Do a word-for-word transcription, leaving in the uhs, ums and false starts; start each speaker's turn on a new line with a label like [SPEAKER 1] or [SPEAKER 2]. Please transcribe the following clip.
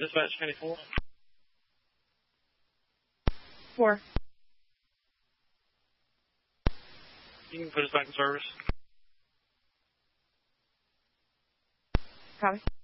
[SPEAKER 1] Dispatch twenty-four.
[SPEAKER 2] Four.
[SPEAKER 1] You can put us back in service.
[SPEAKER 2] Copy.